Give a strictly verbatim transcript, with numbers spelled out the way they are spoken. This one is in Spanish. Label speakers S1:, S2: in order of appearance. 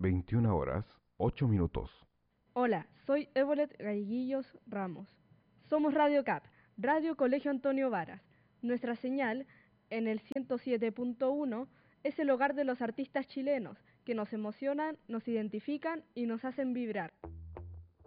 S1: veintiuna horas, ocho minutos.
S2: Hola, soy Evolet Galleguillos Ramos. Somos Radio C A P, Radio Colegio Antonio Varas. Nuestra señal, en el ciento siete punto uno, es el hogar de los artistas chilenos, que nos emocionan, nos identifican y nos hacen vibrar.